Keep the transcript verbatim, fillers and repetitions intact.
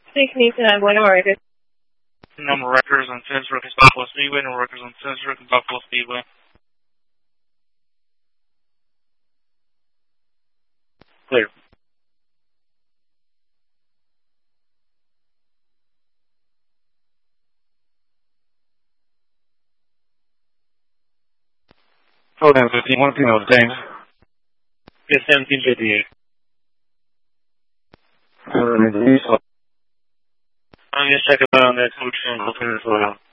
six Nissan, Buena Market. Number records on Tennis Records Buffalo Speedway, no records on Tennis Records Buffalo Speedway. Clear. Code M fifteen, one female detained. Yes, seventeen fifty-eight. Uh, I'm going to check it out on that coach and hopefully as well.